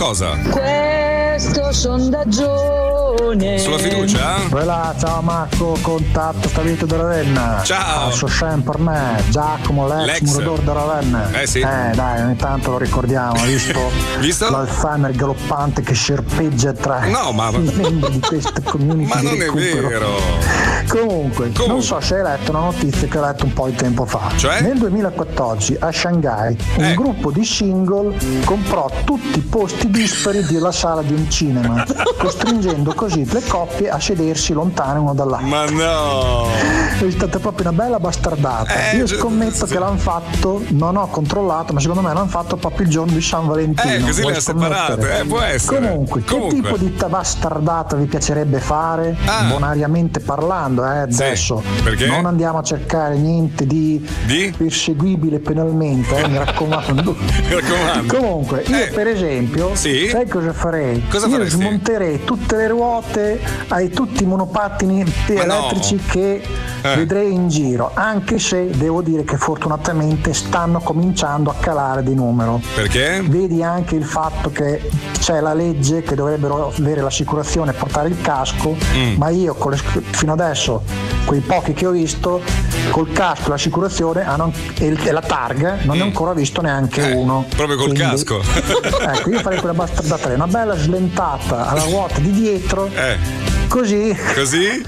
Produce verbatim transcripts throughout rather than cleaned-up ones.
cosa? Questo sondaggione. Sulla fiducia? Voilà, ciao Marco, contatto stabilito da Ravenna. Ciao. Passo sempre per me, Giacomo, l'ex, L'ex. muratore da Ravenna. Eh sì. Eh dai, ogni tanto lo ricordiamo, visto, Visto? l'Alzheimer galoppante che serpeggia tra No, ma- i membri di questa community. Ma di non è recupero. vero. Comunque, Comunque. non so se hai letto una notizia che ho letto un po' di tempo fa. Cioè? Nel duemilaquattordici a Shanghai un Eh. gruppo di single comprò tutti i posti dispari della sala di un cinema, costringendo così le coppie a sedersi lontane uno dall'altro. Ma no. È stata proprio una bella bastardata. Eh, Io gi- scommetto sì. che l'hanno fatto, non ho controllato, ma secondo me l'hanno fatto proprio il giorno di San Valentino. Eh, così Vuoi le ha separate, scommettere? eh, può essere. Comunque, Comunque. che tipo di bastardata vi piacerebbe fare? Ah. Bonariamente parlando, eh, Sì, adesso. perché? Non andiamo a cercare niente di, Di? perseguibile penalmente, eh, mi raccomando. Mi raccomando. Comunque, io Eh. per esempio, Sì? sai cosa farei? Cosa io faresti? smonterei tutte le ruote ai tutti i monopattini Ma no. elettrici che Eh. vedrei in giro, anche se devo dire che fortunatamente stanno cominciando a calare di numero. Perché? Vedi anche il fatto che c'è la legge che dovrebbero avere l'assicurazione e portare il casco, Mm. ma io con le sc- fino adesso quei pochi che ho visto col casco e l'assicurazione hanno, e, il- e la targa non ne ho ancora visto neanche Eh, uno. proprio col Quindi, casco. ecco, io farei quella bastardata lì, una bella slentata alla ruota di dietro, Eh, così così?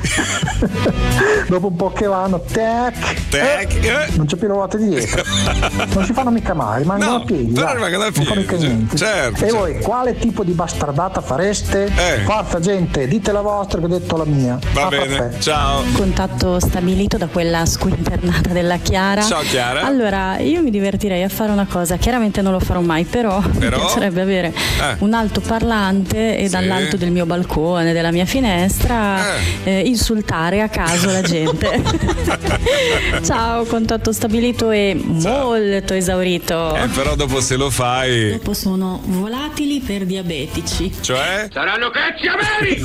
dopo un po' che vanno, tac, Tac, eh, eh. non c'è più le ruote di dietro. Non si fanno mica male, rimangono No, a piedi. però dai, rimangono a non fanno piedi, mica niente. certo, E certo. voi quale tipo di bastardata fareste? Eh. Forza gente, dite la vostra che ho detto la mia. Va A bene, caffè. ciao. Contatto stabilito da quella squinternata della Chiara. Ciao, Chiara. Allora, io mi divertirei a fare una cosa, chiaramente non lo farò mai, però, Però? mi piacerebbe avere Eh. un altoparlante e Sì. dall'alto del mio balcone, della mia finestra, Eh. eh, insultare a caso la gente. Ciao, contatto stabilito e molto esaurito. Eh, però dopo se lo fai, Dopo sono volatili per diabetici. cioè? Saranno cazzi ameri!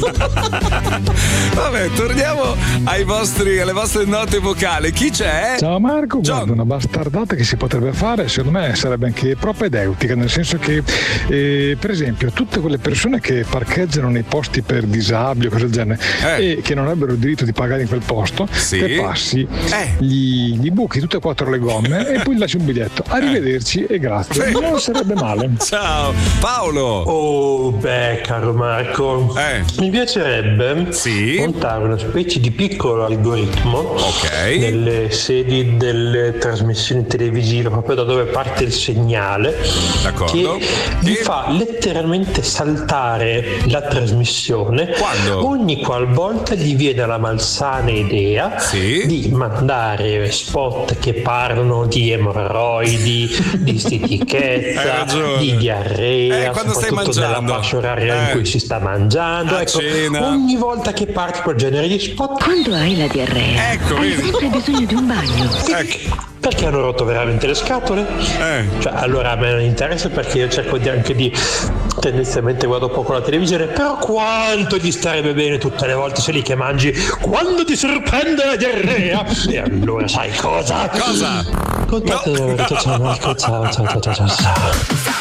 Vabbè, torniamo ai vostri, alle vostre note vocali. Chi c'è? Ciao Marco, Ciao. guarda, una bastardata che si potrebbe fare secondo me sarebbe anche propedeutica, nel senso che eh, per esempio tutte quelle persone che parcheggiano nei posti per disabili o cose del genere Eh. e che non avrebbero il diritto di pagare in quel posto, Sì. che passi, Eh. gli, gli buchi tutte e quattro le gomme e poi gli lasci un biglietto, arrivederci e grazie, Sì. non sarebbe male. Ciao, Paolo. Oh, beh, caro Marco, Eh. mi piacerebbe Sì. montare una specie di piccolo algoritmo Ok. nelle sedi delle trasmissioni televisive, proprio da dove parte il segnale, D'accordo. che vi Che- fa letteralmente saltare la trasmissione Quando? ogni qualvolta gli viene la malsana idea Sì. di mandare spot che parlano di emorroidi, di Hai stitichezza, ragione. di diarrea, Eh, quando stai soprattutto nella mangiando. fascia oraria Eh. in cui si sta mangiando. A Ecco, cena. ogni volta che parte quel genere di spot, Quando hai la diarrea, Ecco, hai vedi. sempre bisogno di un bagno. Ecco. perché hanno rotto veramente le scatole? Eh. Cioè, allora a me non interessa, perché io cerco di anche di tendenzialmente guardo poco la televisione, però quanto gli starebbe bene tutte le volte se lì che mangi quando ti sorprende la diarrea. E allora sai cosa? Cosa? Contatto, No. ciao, ciao, ciao, ciao, ciao, ciao, ciao.